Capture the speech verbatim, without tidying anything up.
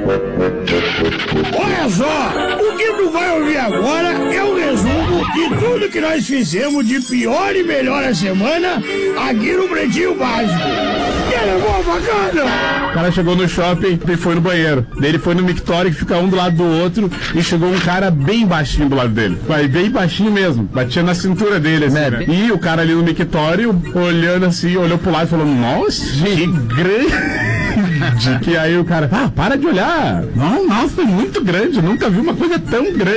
Olha só, o que tu vai ouvir agora é um resumo de tudo que nós fizemos de pior e melhor a semana aqui no Pretinho Básico. Que era boa bacana. O cara chegou no shopping e foi no banheiro. Daí ele foi no mictório, que fica um do lado do outro, e chegou um cara bem baixinho do lado dele. Vai bem baixinho mesmo, batia na cintura dele, assim, né? E o cara ali no mictório, olhando assim, olhou pro lado e falou, nossa, que grande. E aí o cara, ah, para de olhar. Não, nossa, é muito grande, nunca vi uma coisa tão grande.